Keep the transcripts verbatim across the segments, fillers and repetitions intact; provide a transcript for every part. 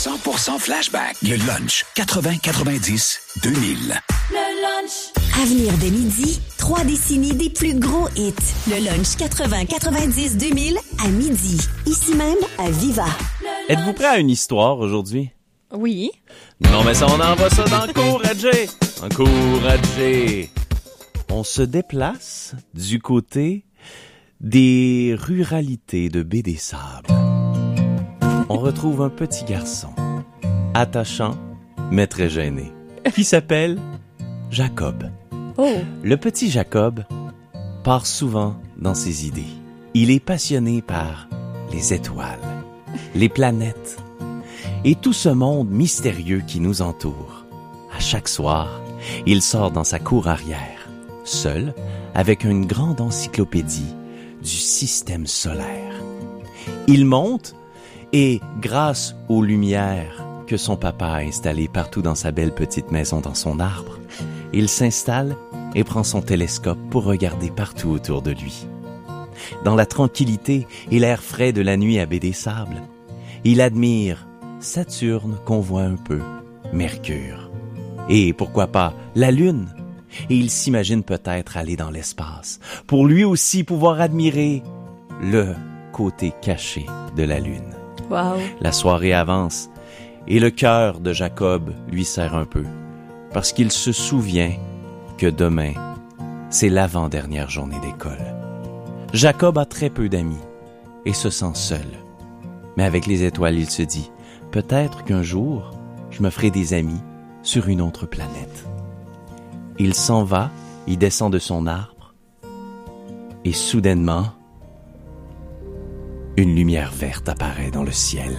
cent pour cent Flashback. Le lunch quatre-vingts quatre-vingt-dix deux mille. Le lunch. Avenir de midi, trois décennies des plus gros hits. Le lunch quatre-vingts quatre-vingt-dix deux mille à midi. Ici même à Viva. Êtes-vous prêt à une histoire aujourd'hui? Oui. Non, mais ça, on envoie ça dans le cours à Jay. En cours à Jay. On se déplace du côté des ruralités de Baie-des-Sables. On retrouve un petit garçon, attachant, mais très gêné, qui s'appelle Jacob. Oh. Le petit Jacob part souvent dans ses idées. Il est passionné par les étoiles, les planètes et tout ce monde mystérieux qui nous entoure. À chaque soir, il sort dans sa cour arrière, seul, avec une grande encyclopédie du système solaire. Il monte et, grâce aux lumières que son papa a installées partout dans sa belle petite maison dans son arbre, il s'installe et prend son télescope pour regarder partout autour de lui. Dans la tranquillité et l'air frais de la nuit à Baie-des-Sables, il admire Saturne qu'on voit un peu, Mercure, et pourquoi pas la Lune. Et il s'imagine peut-être aller dans l'espace pour lui aussi pouvoir admirer le côté caché de la Lune. Wow. La soirée avance et le cœur de Jacob lui serre un peu parce qu'il se souvient que demain, c'est l'avant-dernière journée d'école. Jacob a très peu d'amis et se sent seul. Mais avec les étoiles, il se dit « Peut-être qu'un jour, je me ferai des amis sur une autre planète. » Il s'en va, il descend de son arbre et soudainement, une lumière verte apparaît dans le ciel.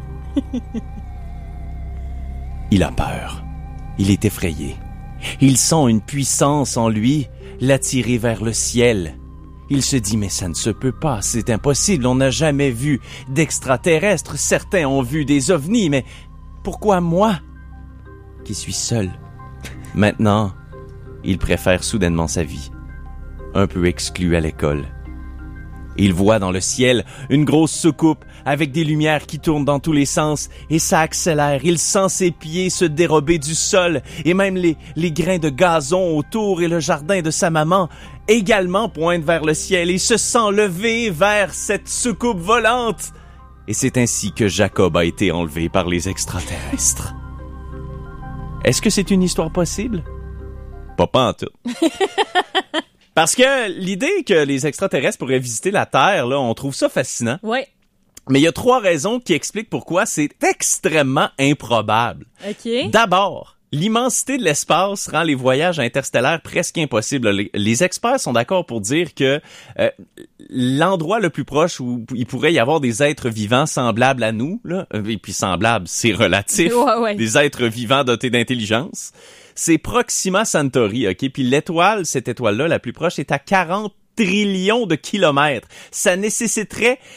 Il a peur. Il est effrayé. Il sent une puissance en lui l'attirer vers le ciel. Il se dit, mais ça ne se peut pas, c'est impossible, on n'a jamais vu d'extraterrestres. Certains ont vu des ovnis, mais pourquoi moi, qui suis seul? Maintenant, il préfère soudainement sa vie, un peu exclu à l'école. Il voit dans le ciel une grosse soucoupe avec des lumières qui tournent dans tous les sens et ça accélère. Il sent ses pieds se dérober du sol et même les, les grains de gazon autour et le jardin de sa maman également pointent vers le ciel et se sent lever vers cette soucoupe volante. Et c'est ainsi que Jacob a été enlevé par les extraterrestres. Est-ce que c'est une histoire possible? Pas pantoute. Parce que l'idée que les extraterrestres pourraient visiter la Terre, là, on trouve ça fascinant. Ouais. Mais il y a trois raisons qui expliquent pourquoi c'est extrêmement improbable. OK. D'abord, l'immensité de l'espace rend les voyages interstellaires presque impossibles. Les, les experts sont d'accord pour dire que euh, l'endroit le plus proche où il pourrait y avoir des êtres vivants semblables à nous, là, et puis semblables, c'est relatif, ouais, ouais. des êtres vivants dotés d'intelligence, c'est Proxima Centauri, OK? Puis l'étoile, cette étoile-là, la plus proche, est à quarante trillions de kilomètres. Ça nécessiterait